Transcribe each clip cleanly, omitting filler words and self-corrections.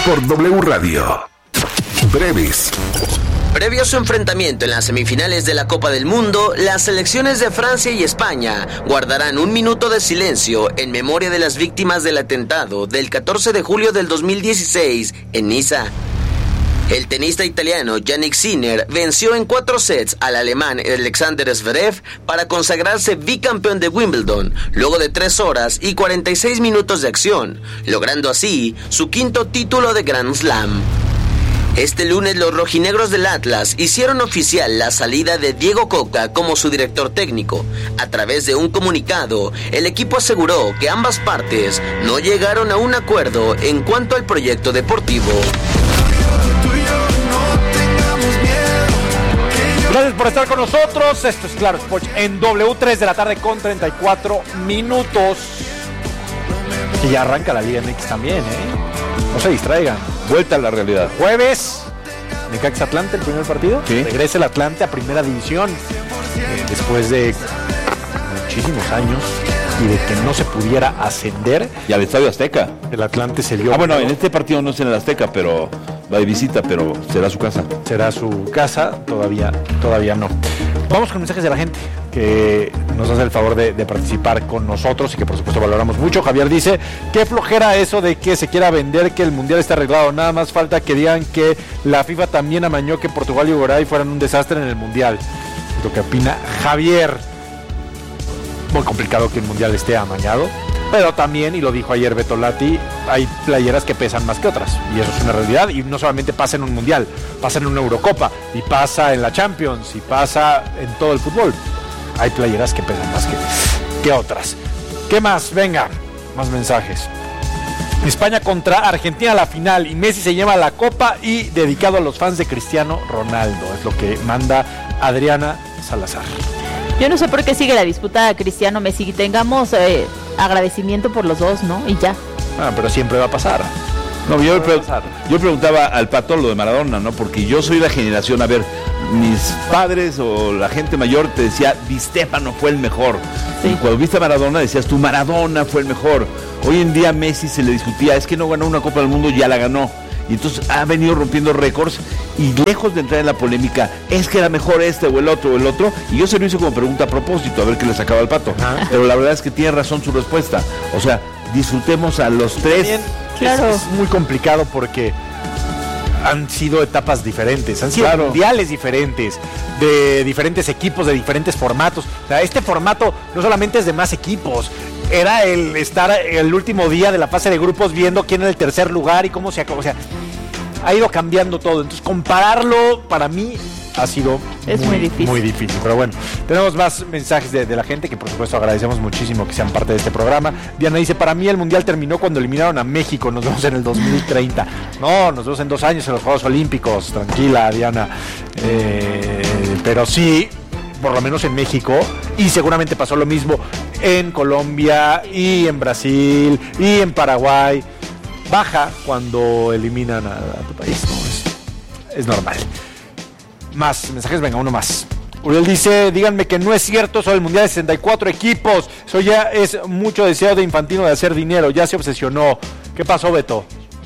por W Radio. Breves. Previo a su enfrentamiento en las semifinales de la Copa del Mundo, las selecciones de Francia y España guardarán un minuto de silencio en memoria de las víctimas del atentado del 14 de julio del 2016 en Niza. El tenista italiano Jannik Sinner venció en 4 sets al alemán Alexander Zverev para consagrarse bicampeón de Wimbledon, luego de 3 horas y 46 minutos de acción, logrando así su 5º título de Grand Slam. Este lunes los rojinegros del Atlas hicieron oficial la salida de Diego Coca como su director técnico. A través de un comunicado, el equipo aseguró que ambas partes no llegaron a un acuerdo en cuanto al proyecto deportivo. Gracias por estar con nosotros. Esto es Claro Sports en W3 de la tarde con 34 minutos. Y ya arranca la Liga MX también, No se distraigan. Vuelta a la realidad. Jueves, Necaxa Atlante, el primer partido. Sí. Regresa el Atlante a primera división. Después de muchísimos años y de que no se pudiera ascender. Y al Estadio Azteca. El Atlante se dio. Bueno, en este partido no es en el Azteca, pero va de visita, pero será su casa. Será su casa, todavía no. Vamos con mensajes de la gente que nos hace el favor de participar con nosotros y que por supuesto valoramos mucho. Javier dice, qué flojera eso de que se quiera vender que el Mundial está arreglado, nada más falta que digan que la FIFA también amañó que Portugal y Uruguay fueran un desastre en el Mundial. Es lo que opina Javier. Muy complicado que el Mundial esté amañado, pero también, y lo dijo ayer Betolati, hay playeras que pesan más que otras, y eso es una realidad, y no solamente pasa en un Mundial, pasa en una Eurocopa, y pasa en la Champions, y pasa en todo el fútbol. Hay playeras que pesan más que otras. ¿Qué más? Venga, más mensajes. España contra Argentina a la final, y Messi se lleva la copa, y dedicado a los fans de Cristiano Ronaldo, es lo que manda Adriana Salazar. Yo no sé por qué sigue la disputa Cristiano-Messi. Tengamos agradecimiento por los dos, ¿no? Y ya. Pero siempre va a pasar. No, yo preguntaba al Pato lo de Maradona, ¿no? Porque yo soy la generación, a ver, mis padres o la gente mayor te decía, Di Stéfano fue el mejor. Sí. Y cuando viste a Maradona decías tú, Maradona fue el mejor. Hoy en día a Messi se le discutía, es que no ganó una Copa del Mundo, ya la ganó. Y entonces ha venido rompiendo récords y lejos de entrar en la polémica, es que era mejor este o el otro, y yo se lo hice como pregunta a propósito, a ver qué le sacaba al Pato. Pero la verdad es que tiene razón su respuesta. O sea, disfrutemos a los tres. También, claro. Es muy complicado porque han sido etapas diferentes, han sido mundiales diferentes, de diferentes equipos, de diferentes formatos. O sea, este formato no solamente es de más equipos, era el estar el último día de la fase de grupos viendo quién era el tercer lugar y cómo se acabó. O sea, ha ido cambiando todo. Entonces, compararlo para mí ha sido muy difícil. Pero bueno, tenemos más mensajes de la gente que por supuesto agradecemos muchísimo que sean parte de este programa. Diana dice, para mí el Mundial terminó cuando eliminaron a México, nos vemos en el 2030. No, nos vemos en 2 años en los Juegos Olímpicos. Tranquila, Diana. Pero sí, por lo menos en México, y seguramente pasó lo mismo en Colombia y en Brasil y en Paraguay. Baja cuando eliminan a tu país, ¿no? Es normal. Más mensajes, venga, uno más. Uriel dice, díganme que no es cierto sobre el Mundial de 64 equipos. Eso ya es mucho deseo de Infantino de hacer dinero, ya se obsesionó. ¿Qué pasó, Beto?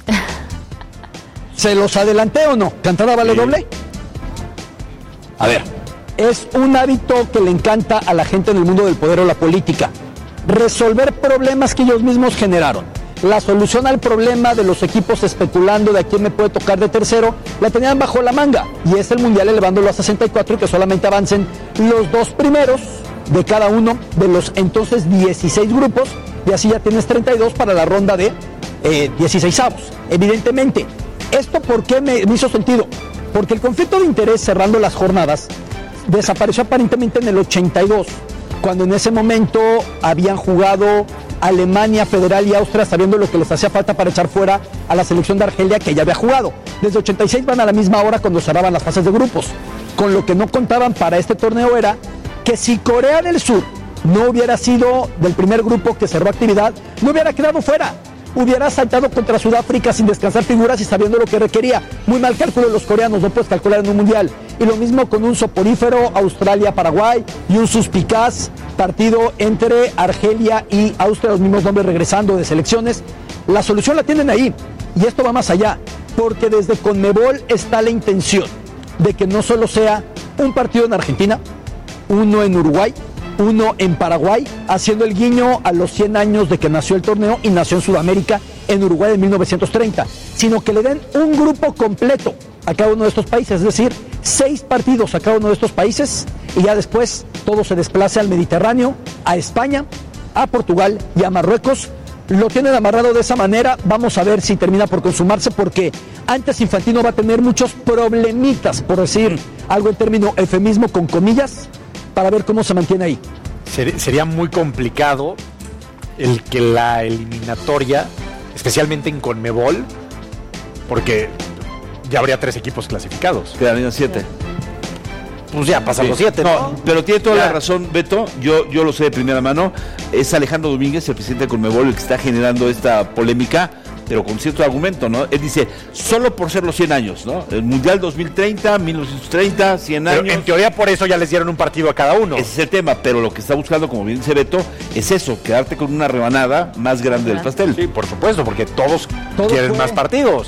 ¿Se los adelanté o no? ¿Cantada vale doble? A ver. Es un hábito que le encanta a la gente en el mundo del poder o la política. Resolver problemas que ellos mismos generaron. La solución al problema de los equipos especulando de a quién me puede tocar de tercero, la tenían bajo la manga. Y es el Mundial elevándolo a 64 y que solamente avancen los 2 primeros de cada uno de los entonces 16 grupos. Y así ya tienes 32 para la ronda de 16avos. Evidentemente, ¿esto por qué me hizo sentido? Porque el conflicto de interés cerrando las jornadas desapareció aparentemente en el 82, cuando en ese momento habían jugado Alemania, Federal y Austria, sabiendo lo que les hacía falta para echar fuera a la selección de Argelia, que ya había jugado. Desde 86 van a la misma hora cuando cerraban las fases de grupos. Con lo que no contaban para este torneo era que si Corea del Sur no hubiera sido del primer grupo que cerró actividad, no hubiera quedado fuera. Hubiera saltado contra Sudáfrica sin descansar figuras y sabiendo lo que requería. Muy mal cálculo de los coreanos, no puedes calcular en un mundial. Y lo mismo con un soporífero Australia-Paraguay y un suspicaz partido entre Argelia y Austria, los mismos nombres regresando de selecciones. La solución la tienen ahí, y esto va más allá. porque desde Conmebol está la intención de que no solo sea un partido en Argentina, uno en Uruguay, uno en Paraguay, haciendo el guiño a los 100 años de que nació el torneo y nació en Sudamérica, en Uruguay en 1930, sino que le den un grupo completo a cada uno de estos países, es decir, 6 partidos a cada uno de estos países, y ya después todo se desplace al Mediterráneo, a España, a Portugal y a Marruecos. Lo tienen amarrado de esa manera, vamos a ver si termina por consumarse, porque antes Infantino va a tener muchos problemitas, por decir algo en término eufemismo con comillas, para ver cómo se mantiene ahí. Sería muy complicado el que la eliminatoria, especialmente en Conmebol, porque ya habría 3 equipos clasificados. Quedarían 7. Pues ya pasan los 7, ¿no? Pero tiene toda la razón, Beto, yo lo sé de primera mano. Es Alejandro Domínguez, el presidente de Conmebol, el que está generando esta polémica, pero con cierto argumento, ¿no? Él dice, solo por ser los 100 años, ¿no? El Mundial 2030, 1930, 100 años. Pero en teoría por eso ya les dieron un partido a cada uno. Ese es el tema, pero lo que está buscando, como bien dice Beto, es eso, quedarte con una rebanada más grande del pastel. Sí, por supuesto, porque todos quieren más partidos.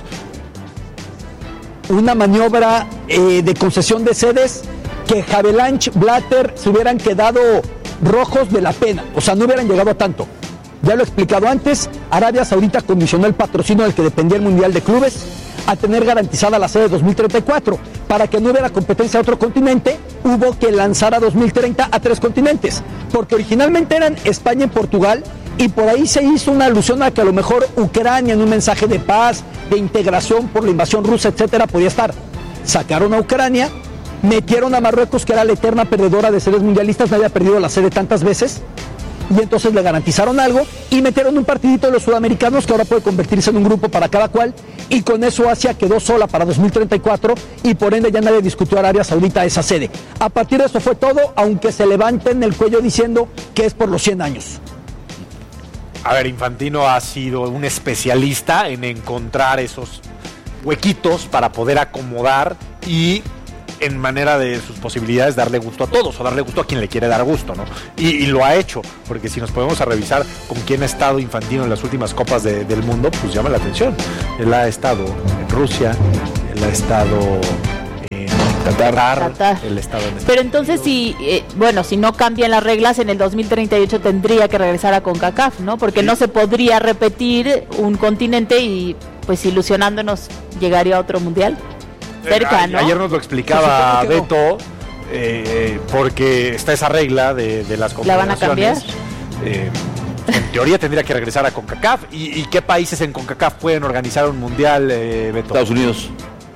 Una maniobra de concesión de sedes que Havelange, Blatter se hubieran quedado rojos de la pena, o sea, no hubieran llegado a tanto. Ya lo he explicado antes, Arabia Saudita condicionó el patrocinio del que dependía el Mundial de Clubes a tener garantizada la sede 2034. Para que no hubiera competencia a otro continente, hubo que lanzar a 2030 a 3 continentes, porque originalmente eran España y Portugal, y por ahí se hizo una alusión a que a lo mejor Ucrania, en un mensaje de paz, de integración por la invasión rusa, etcétera, podía estar. Sacaron a Ucrania, metieron a Marruecos, que era la eterna perdedora de sedes mundialistas, no había perdido la sede tantas veces, y entonces le garantizaron algo, y metieron un partidito de los sudamericanos que ahora puede convertirse en un grupo para cada cual, y con eso Asia quedó sola para 2034, y por ende ya nadie discutió a Arabia Saudita esa sede. A partir de eso fue todo, aunque se levanten el cuello diciendo que es por los 100 años. A ver, Infantino ha sido un especialista en encontrar esos huequitos para poder acomodar y, en manera de sus posibilidades, darle gusto a todos, o darle gusto a quien le quiere dar gusto, ¿no? Y lo ha hecho, porque si nos podemos a revisar con quién ha estado Infantino en las últimas copas del mundo, pues llama la atención. Él ha estado en Rusia, él ha estado en Qatar. Él ha estado en Pero entonces, si no cambian las reglas, en el 2038 tendría que regresar a CONCACAF, ¿no? Porque no se podría repetir un continente y, pues, ilusionándonos, llegaría a otro mundial. Cerca, ¿no? Ayer nos lo explicaba Beto, porque está esa regla de las confederaciones. ¿La van a cambiar? En teoría tendría que regresar a CONCACAF. ¿Y qué países en CONCACAF pueden organizar un mundial, Beto? Estados Unidos.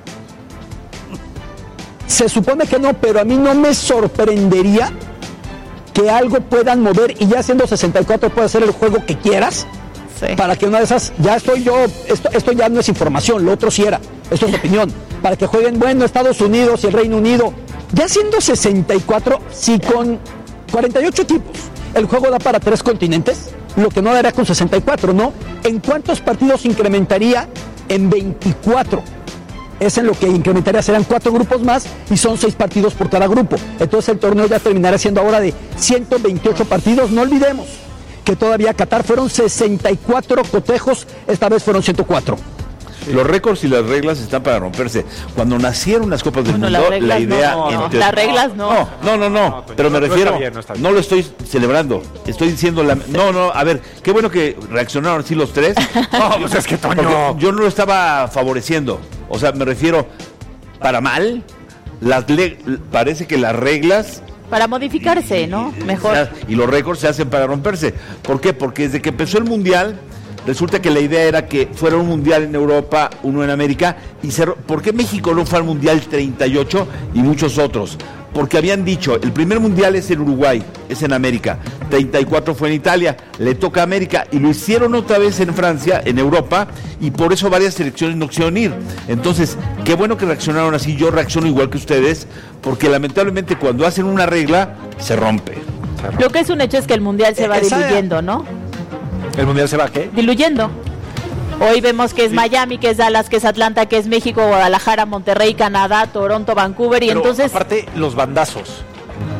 Se supone que no, pero a mí no me sorprendería que algo puedan mover, y ya siendo 64 puede hacer el juego que quieras. Sí. Para que una de esas, ya estoy yo, esto ya no es información, lo otro sí era, esto es opinión, para que jueguen, Estados Unidos y el Reino Unido, ya siendo 64, si con 48 equipos el juego da para 3 continentes, lo que no daría con 64, ¿no? ¿En cuántos partidos incrementaría? En 24. Es en lo que incrementaría, serán 4 grupos más y son 6 partidos por cada grupo. Entonces el torneo ya terminará siendo ahora de 128 partidos, no olvidemos que todavía Qatar fueron 64 cotejos, esta vez fueron 104. Sí. Los récords y las reglas están para romperse. Cuando nacieron las Copas del Mundo, la idea... Las reglas no. No, pero me refiero... No lo estoy celebrando, estoy diciendo... a ver, qué bueno que reaccionaron así los 3. No, pues es que Toño... Yo no lo estaba favoreciendo. O sea, me refiero, para mal, parece que las reglas... Para modificarse, ¿no? Mejor. Y los récords se hacen para romperse. ¿Por qué? Porque desde que empezó el Mundial, resulta que la idea era que fuera un Mundial en Europa, uno en América, y ¿por qué México no fue al Mundial 38 y muchos otros? Porque habían dicho, el primer Mundial es en Uruguay, es en América, 34 fue en Italia, le toca a América, y lo hicieron otra vez en Francia, en Europa, y por eso varias selecciones no quisieron ir. Entonces, qué bueno que reaccionaron así, yo reacciono igual que ustedes, porque lamentablemente cuando hacen una regla, se rompe. Lo que es un hecho es que el Mundial se va diluyendo, ¿no? ¿El Mundial se va qué? Diluyendo. Hoy vemos que es Miami, que es Dallas, que es Atlanta, que es México, Guadalajara, Monterrey, Canadá, Toronto, Vancouver, y pero entonces... aparte, los bandazos.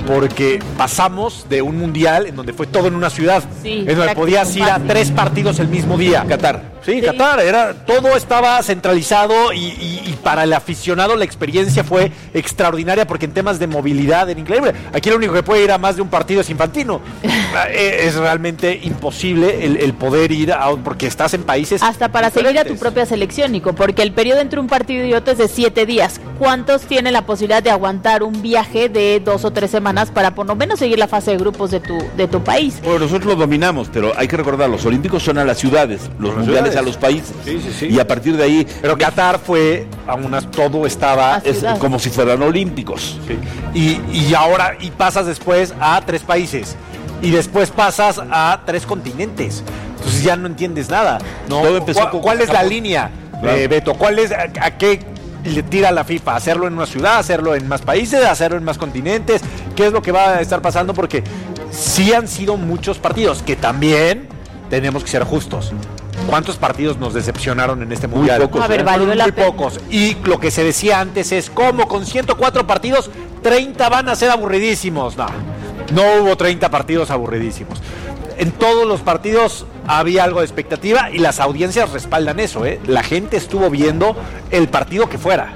porque pasamos de un mundial en donde fue todo en una ciudad, Sí, en donde podías ir a 3 partidos el mismo día. Qatar. Sí, Qatar, todo estaba centralizado y para el aficionado la experiencia fue extraordinaria porque en temas de movilidad era increíble. Aquí lo único que puede ir a más de un partido es Infantino. Es realmente imposible el poder ir porque estás en países hasta para diferentes. seguir a tu propia selección, Nico, porque el periodo entre un partido y otro es de 7 días. ¿Cuántos tienen la posibilidad de aguantar un viaje de 2 o 3 semanas para por lo menos seguir la fase de grupos de tu país? Bueno, nosotros lo dominamos, pero hay que recordar, los olímpicos son a las ciudades, los mundiales a los países. Sí. Y a partir de ahí... Pero Qatar fue, todo estaba es como si fueran olímpicos. Sí. Y ahora, pasas después a 3 países. Y después pasas a 3 continentes. Entonces ya no entiendes nada, ¿no? Todo empezó con ¿Cuál es la línea, Beto? ¿A qué le tira la FIFA? ¿Hacerlo en una ciudad? ¿Hacerlo en más países? ¿Hacerlo en más continentes? ¿Qué es lo que va a estar pasando? Porque sí han sido muchos partidos, que también tenemos que ser justos. ¿Cuántos partidos nos decepcionaron en este mundial? Muy pocos. A ver, valió la muy pena. pocos. Y lo que se decía antes es, ¿cómo con 104 partidos, 30 van a ser aburridísimos? No hubo 30 partidos aburridísimos. En todos los partidos había algo de expectativa y las audiencias respaldan eso, ¿eh? La gente estuvo viendo el partido que fuera.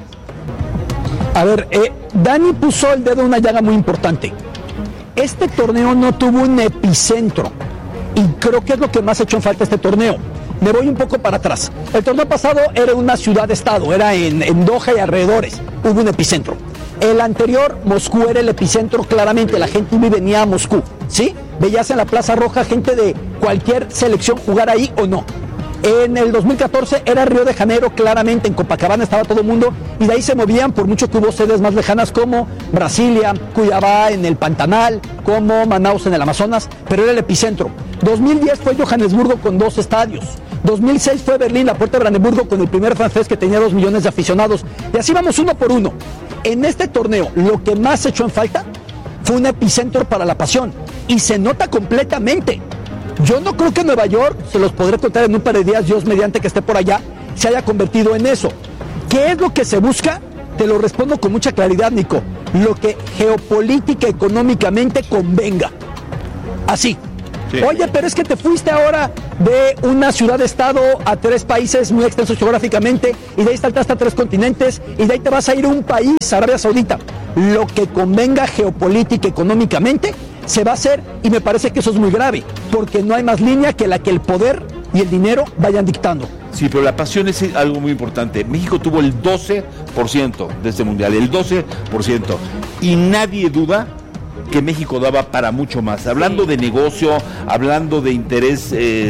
A ver, Dani puso el dedo en una llaga muy importante. Este torneo no tuvo un epicentro y creo que es lo que más ha hecho en falta este torneo. Me voy un poco para atrás. El torneo pasado era una ciudad-estado, era en Doha y alrededores. Hubo un epicentro. El anterior, Moscú era el epicentro claramente. La gente iba y venía a Moscú, ¿sí? Veías en la Plaza Roja gente de cualquier selección jugar ahí o no. En el 2014 era Río de Janeiro, claramente, en Copacabana estaba todo el mundo, y de ahí se movían, por mucho que hubo sedes más lejanas como Brasilia, Cuiabá en el Pantanal, como Manaus en el Amazonas, pero era el epicentro. 2010 fue Johannesburgo con 2 estadios. 2006 fue Berlín, la Puerta de Brandenburgo, con el primer francés que tenía 2 millones de aficionados. Y así vamos uno por uno. En este torneo, lo que más echó en falta fue un epicentro para la pasión, y se nota completamente. Yo no creo que Nueva York, se los podré contar en un par de días, Dios mediante que esté por allá, se haya convertido en eso. ¿Qué es lo que se busca? Te lo respondo con mucha claridad, Nico. Lo que geopolítica, económicamente convenga. Así. Sí. Oye, pero es que te fuiste ahora de una ciudad-estado a 3 países muy extensos geográficamente, y de ahí saltaste a 3 continentes, y de ahí te vas a ir a un país, Arabia Saudita. Lo que convenga geopolítica, económicamente, se va a hacer, y me parece que eso es muy grave, porque no hay más línea que la que el poder y el dinero vayan dictando. Sí, pero la pasión es algo muy importante. México tuvo el 12% de este mundial, el 12%, y nadie duda que México daba para mucho más, hablando de negocio, hablando de interés,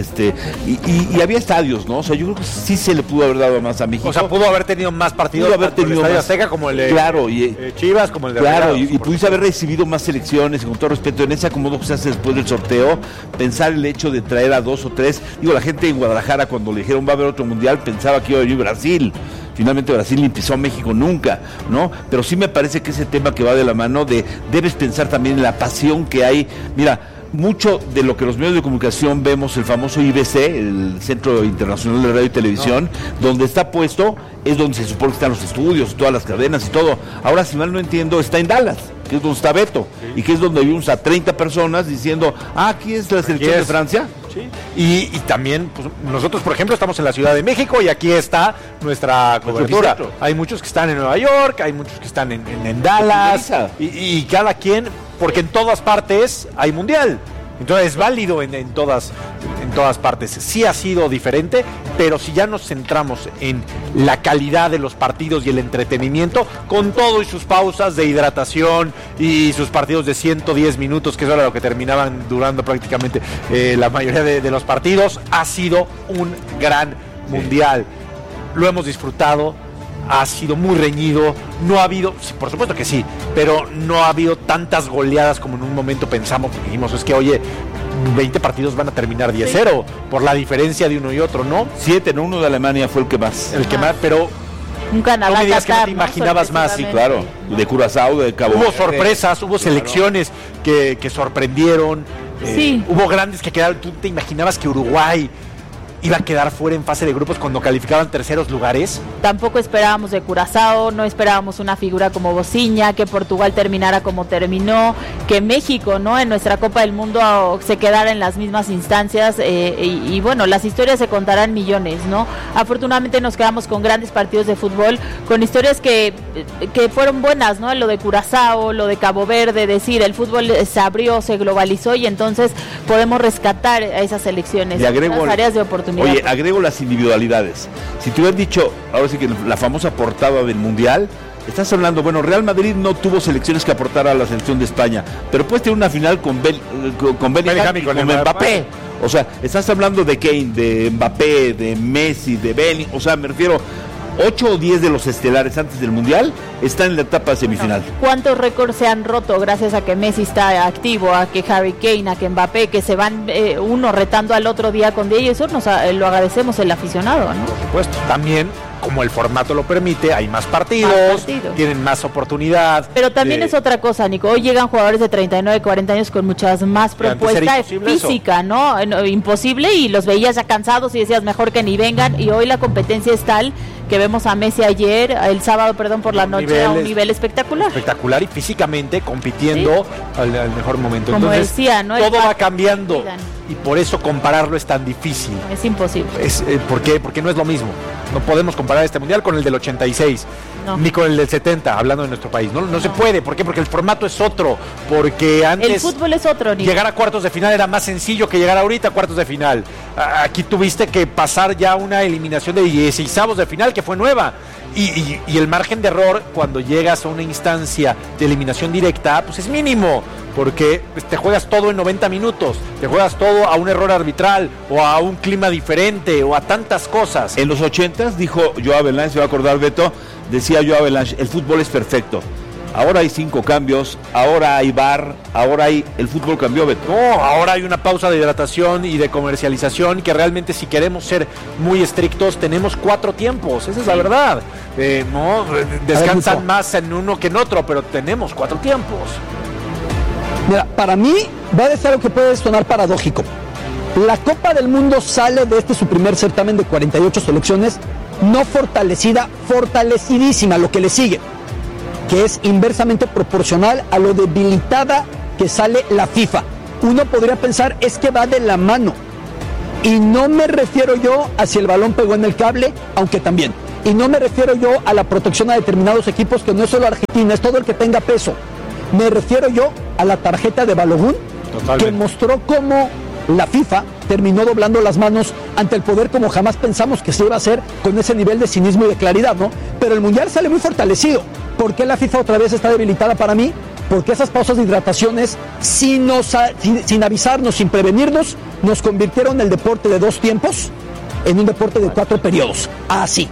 y había estadios, ¿no? O sea, yo creo que sí se le pudo haber dado más a México. O sea, pudo haber tenido más partidos, pudo haber tenido el Estadio más Azteca, como el de claro, Chivas, como el de claro, Rayados, y pudiste haber recibido más selecciones, y con todo respeto, en ese acomodo que se hace después del sorteo, pensar el hecho de traer a 2 o 3, digo, la gente en Guadalajara, cuando le dijeron va a haber otro mundial, pensaba que iba a venir Brasil. Finalmente Brasil ni pisó a México nunca, ¿no? Pero sí me parece que ese tema que va de la mano debes pensar también en la pasión que hay. Mira, mucho de lo que los medios de comunicación vemos, el famoso IBC, el Centro Internacional de Radio y Televisión, donde está puesto, es donde se supone que están los estudios, todas las cadenas y todo. Ahora, si mal no entiendo, está en Dallas, que es donde está Beto, sí, y que es donde vimos a 30 personas diciendo, aquí es la selección de Francia. Sí. Y también, pues, nosotros, por ejemplo, estamos en la Ciudad de México y aquí está nuestra cobertura. Hay muchos que están en Nueva York, hay muchos que están en Dallas, y cada quien, porque en todas partes hay mundial. Entonces es válido en todas partes. Sí ha sido diferente, pero si ya nos centramos en la calidad de los partidos y el entretenimiento, con todo y sus pausas de hidratación y sus partidos de 110 minutos, que eso era lo que terminaban durando prácticamente la mayoría de los partidos, ha sido un gran mundial. Lo hemos disfrutado. Ha sido muy reñido, no ha habido, sí, por supuesto que sí, pero no ha habido tantas goleadas como en un momento pensamos, dijimos, es que oye, 20 partidos van a terminar 10-0, por la diferencia de uno y otro, ¿no? 7, ¿no? Uno de Alemania fue el que más. El que más, pero un Canadá, no me digas Qatar, que no te imaginabas más. Sí, claro, de Curazao, de Cabo Hubo sorpresas, hubo selecciones que sorprendieron, sí. Hubo grandes que quedaron, tú te imaginabas que Uruguay iba a quedar fuera en fase de grupos cuando calificaban terceros lugares. Tampoco esperábamos de Curazao, no esperábamos una figura como Bociña, que Portugal terminara como terminó, que México, ¿no?, en nuestra Copa del Mundo se quedara en las mismas instancias, y bueno, las historias se contarán millones, ¿no? Afortunadamente nos quedamos con grandes partidos de fútbol, con historias que fueron buenas, ¿no? Lo de Curazao, lo de Cabo Verde, decir, el fútbol se abrió, se globalizó y entonces podemos rescatar a esas selecciones, y agrego las áreas de oportunidad. Oye, agrego las individualidades. Si te hubieran dicho, ahora sí que la famosa portada del Mundial, estás hablando, bueno, Real Madrid no tuvo selecciones que aportar a la selección de España, pero puedes tener una final con Bellingham y con Mbappé. O sea, estás hablando de Kane, de Mbappé, de Messi, de Bellingham, o sea, me refiero, 8 o 10 de los estelares antes del Mundial están en la etapa semifinal. ¿Cuántos récords se han roto gracias a que Messi está activo, a que Harry Kane, a que Mbappé, que se van uno retando al otro día con día, y eso lo agradecemos el aficionado, ¿no? Por supuesto, también, como el formato lo permite, hay más partidos, tienen más oportunidad. Pero también es otra cosa, Nico, hoy llegan jugadores de 39, 40 años con muchas más propuestas física, ¿no? Imposible, y los veías ya cansados y decías mejor que ni vengan, y hoy la competencia es tal que vemos a Messi el sábado por la noche, a un nivel espectacular. Espectacular, y físicamente compitiendo al mejor momento. Como entonces, decía, ¿no? Todo va cambiando, y por eso compararlo es tan difícil. Es imposible. ¿Por qué? Porque no es lo mismo. No podemos comparar este Mundial con el del 86, ni con el del 70, hablando de nuestro país. No se puede. ¿Por qué? Porque el formato es otro. Porque antes el fútbol es otro, Nico. Llegar a cuartos de final era más sencillo que llegar ahorita a cuartos de final. Aquí tuviste que pasar ya una eliminación de 16avos de final que fue nueva. Y el margen de error cuando llegas a una instancia de eliminación directa, pues es mínimo. Porque te juegas todo en 90 minutos, te juegas todo a un error arbitral, o a un clima diferente, o a tantas cosas. En los 80s dijo Joao Avalanche, se va a acordar Beto, decía Joao Avalanche, el fútbol es perfecto. Ahora hay 5 cambios, ahora hay VAR, el fútbol cambió, Beto. No, ahora hay una pausa de hidratación y de comercialización, que realmente, si queremos ser muy estrictos, tenemos 4 tiempos, esa es la verdad. Descansan más en uno que en otro, pero tenemos 4 tiempos. Mira, para mí va a decir algo que puede sonar paradójico. La Copa del Mundo sale de su primer certamen de 48 selecciones, no fortalecida, fortalecidísima, lo que le sigue, que es inversamente proporcional a lo debilitada que sale la FIFA. Uno podría pensar, es que va de la mano. Y no me refiero yo a si el balón pegó en el cable, aunque también. Y no me refiero yo a la protección a determinados equipos, que no es solo Argentina, es todo el que tenga peso. Me refiero yo a la tarjeta de Balogun, que mostró cómo la FIFA terminó doblando las manos ante el poder como jamás pensamos que se iba a hacer, con ese nivel de cinismo y de claridad, ¿no? Pero el Mundial sale muy fortalecido. ¿Por qué la FIFA otra vez está debilitada para mí? Porque esas pausas de hidrataciones, sin avisarnos, sin prevenirnos, nos convirtieron el deporte de 2 tiempos en un deporte de 4 periodos. Así.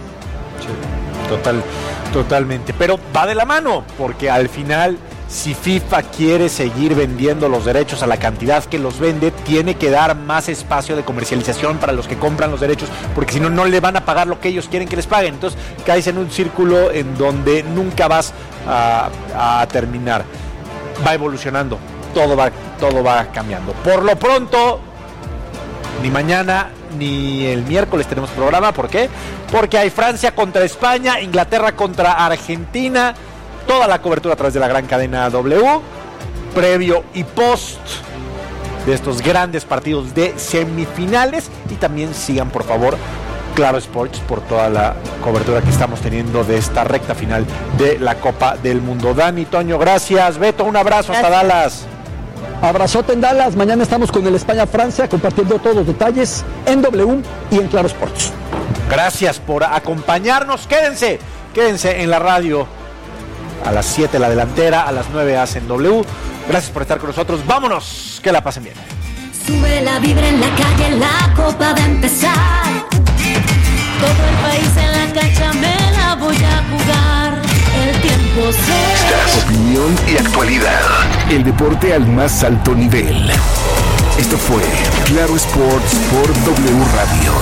Sí, totalmente. Pero va de la mano, porque al final, si FIFA quiere seguir vendiendo los derechos a la cantidad que los vende, tiene que dar más espacio de comercialización para los que compran los derechos, porque si no, no le van a pagar lo que ellos quieren que les paguen. Entonces caes en un círculo en donde nunca vas a terminar. Va evolucionando, todo va cambiando. Por lo pronto, ni mañana ni el miércoles tenemos programa. ¿Por qué? Porque hay Francia contra España, Inglaterra contra Argentina. Toda la cobertura a través de la gran cadena W, previo y post de estos grandes partidos de semifinales. Y también sigan, por favor, Claro Sports por toda la cobertura que estamos teniendo de esta recta final de la Copa del Mundo. Dani, Toño, gracias. Beto, un abrazo hasta Dallas. Abrazote en Dallas. Mañana estamos con el España-Francia, compartiendo todos los detalles en W y en Claro Sports. Gracias por acompañarnos. Quédense en la radio. A las 7 la delantera, a las 9 hacen W. Gracias por estar con nosotros. Vámonos, que la pasen bien. Sube la vibra en la calle, la copa va a empezar. Todo el país en la cancha, me la voy a jugar. El tiempo se... Opinión y actualidad. El deporte al más alto nivel. Esto fue Claro Sports por W Radio.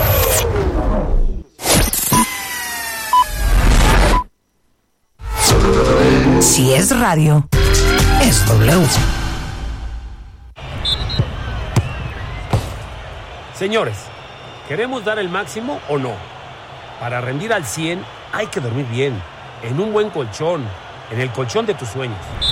Si es radio, es W. Señores, ¿Queremos dar el máximo o no? Para rendir al 100 hay que dormir bien, en un buen colchón, en el colchón de tus sueños.